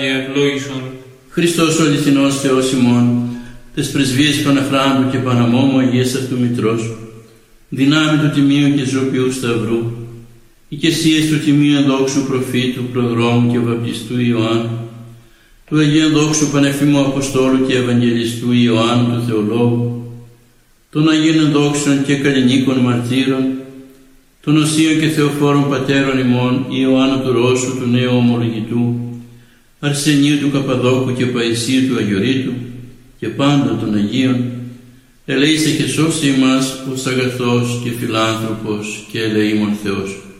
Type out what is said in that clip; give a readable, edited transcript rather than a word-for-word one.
ευλόγησον. Χριστός ο αληθινός Θεός ημών, τες πρεσβείες Παναχράντου και Παναμόμου Αγίας Αυτού Μητρός, δυνάμει του Τιμίου και Ζωπιού Σταυρού, οικεσίες του Τιμίου Ενδόξου Προφήτου, Προδρόμου και Βαπτιστού Ιωάννου, του Αγίου Ενδόξου Πανεφήμου Αποστόλου και Ευαγγελιστού Ιωάννου του Θεολόγου, των Αγίων Ενδόξων και Καλλινίκων Μαρτύρων, των Οσίων και Θεοφόρων Πατέρων ημών Ιωάννου του Ρώσου, του Νέου Ομολογητού, Αρσενίου του Καπαδόκου και Παϊσίου του Αγιορείτου και πάντων των Αγίων, ελέησε και σώσε ημάς ως αγαθός και φιλάνθρωπος και ελεήμων Θεός.